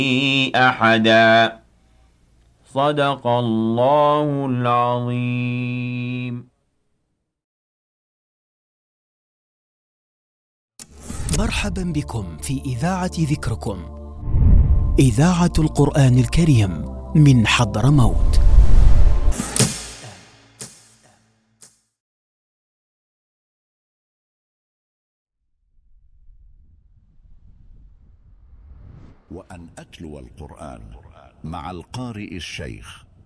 أحدا. صدق الله العظيم. مرحبا بكم في إذاعة ذكركم، إذاعة القرآن الكريم من حضرموت. وأن أتلو القرآن مع القارئ الشيخ